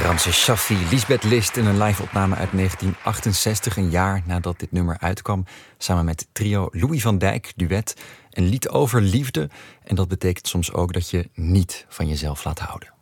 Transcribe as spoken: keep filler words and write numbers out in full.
Ramse Shaffi, Liesbeth List in een live-opname uit negentien achtenzestig, een jaar nadat dit nummer uitkwam, samen met trio Louis van Dijk, duet, een lied over liefde. En dat betekent soms ook dat je niet van jezelf laat houden.